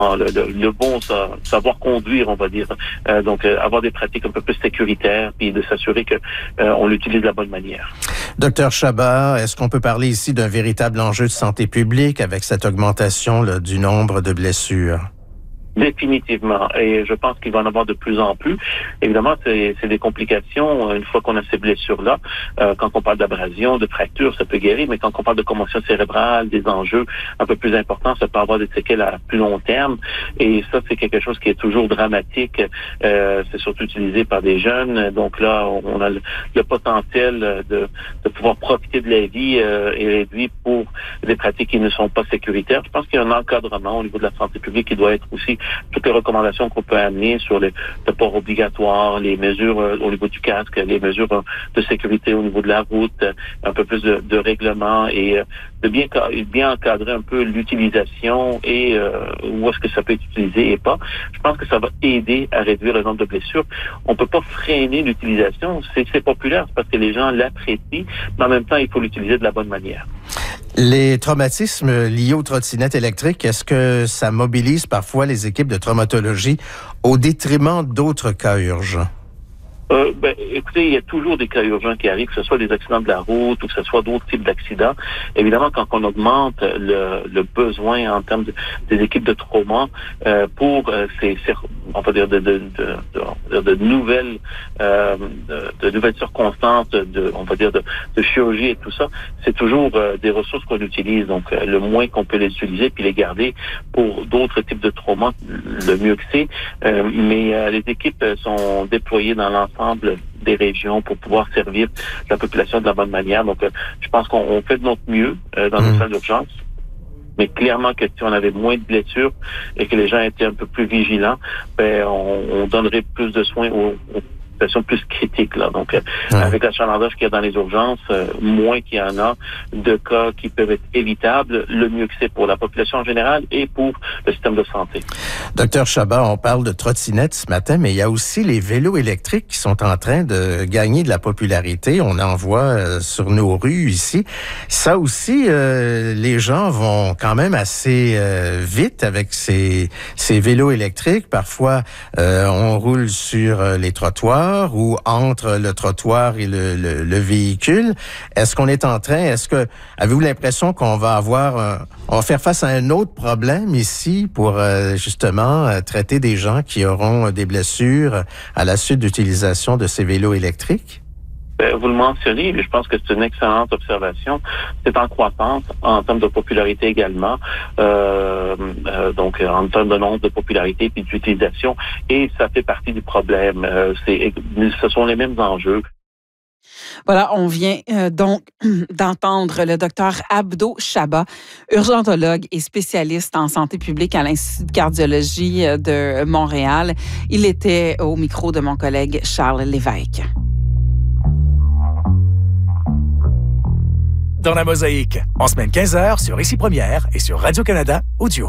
le bon savoir conduire, on va dire. Donc, avoir des pratiques un peu plus sécuritaires, puis de s'assurer que on l'utilise de la bonne manière. Docteur Chabot, est-ce qu'on peut parler ici d'un véritable enjeu de santé publique avec cette augmentation là, du nombre de blessures? Définitivement. Et je pense qu'il va en avoir de plus en plus. Évidemment, c'est des complications une fois qu'on a ces blessures-là. Quand on parle d'abrasion, de fracture, ça peut guérir, mais quand on parle de commotion cérébrale, des enjeux un peu plus importants, ça peut avoir des séquelles à plus long terme. Et ça, c'est quelque chose qui est toujours dramatique. C'est surtout utilisé par des jeunes. Donc là, on a le potentiel de pouvoir profiter de la vie et réduire pour des pratiques qui ne sont pas sécuritaires. Je pense qu'il y a un encadrement au niveau de la santé publique qui doit être aussi toutes les recommandations qu'on peut amener sur le port obligatoire, les mesures au niveau du casque, les mesures de sécurité au niveau de la route, un peu plus de règlement et de bien encadrer un peu l'utilisation et où est-ce que ça peut être utilisé et pas. Je pense que ça va aider à réduire le nombre de blessures. On peut pas freiner l'utilisation. C'est populaire, c'est parce que les gens l'apprécient, mais en même temps, il faut l'utiliser de la bonne manière. Les traumatismes liés aux trottinettes électriques, est-ce que ça mobilise parfois les équipes de traumatologie au détriment d'autres cas urgents? Écoutez, il y a toujours des cas urgents qui arrivent, que ce soit des accidents de la route ou que ce soit d'autres types d'accidents. Évidemment, quand on augmente le besoin en termes des équipes de trauma pour on va dire de nouvelles circonstances, on va dire de chirurgie et tout ça, c'est toujours des ressources qu'on utilise. Donc, le moins qu'on peut les utiliser puis les garder pour d'autres types de traumas, le mieux que c'est. Mais les équipes sont déployées dans l'ensemble des régions pour pouvoir servir la population de la bonne manière. Donc, je pense qu'on fait de notre mieux dans nos salles d'urgence. Mais clairement que si on avait moins de blessures et que les gens étaient un peu plus vigilants, on donnerait plus de soins aux situations plus critiques. Là. Donc, avec l'achalandage qu'il y a dans les urgences, moins qu'il y en a de cas qui peuvent être évitables, le mieux que c'est pour la population en général et pour le système de santé. Docteur Chabot, on parle de trottinettes ce matin, mais il y a aussi les vélos électriques qui sont en train de gagner de la popularité. On en voit sur nos rues ici. Ça aussi, les gens vont quand même assez vite avec ces vélos électriques. Parfois, on roule sur les trottoirs ou entre le trottoir et le véhicule. Avez-vous l'impression qu'on va on va faire face à un autre problème ici pour justement traiter des gens qui auront des blessures à la suite d'utilisation de ces vélos électriques? Vous le mentionnez, je pense que c'est une excellente observation. C'est en croissance en termes de popularité également, donc en termes de nombre de popularité puis d'utilisation, et ça fait partie du problème. Ce sont les mêmes enjeux. Voilà, on vient donc d'entendre le docteur Abdo Chabot, urgentologue et spécialiste en santé publique à l'Institut de cardiologie de Montréal. Il était au micro de mon collègue Charles Lévesque. Dans la Mosaïque, en semaine 15h sur Ici Première et sur Radio-Canada Audio.